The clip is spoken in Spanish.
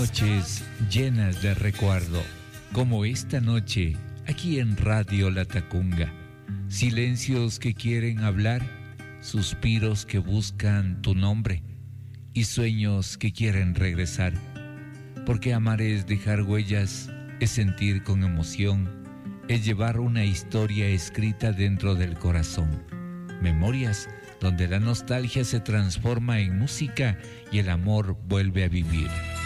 noches llenas de recuerdo, como esta noche aquí en Radio La Tacunga. Silencios que quieren hablar, suspiros que buscan tu nombre y sueños que quieren regresar. Porque amar es dejar huellas, es sentir con emoción, es llevar una historia escrita dentro del corazón. Memorias donde la nostalgia se transforma en música y el amor vuelve a vivir.